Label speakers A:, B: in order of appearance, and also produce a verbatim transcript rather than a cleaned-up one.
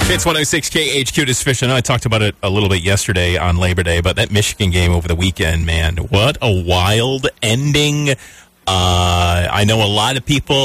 A: It's one oh six K H Q to Fish. I know I talked about it a little bit yesterday on Labor Day, but that Michigan game over the weekend, man, what a wild ending. Uh, I know a lot of people